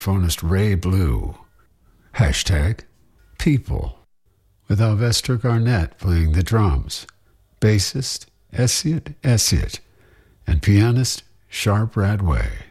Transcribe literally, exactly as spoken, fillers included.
saxophonist Ray Blue. Hashtag People, with Alvester Garnett playing the drums, bassist Esiot Esiot, and pianist Sharp Radway.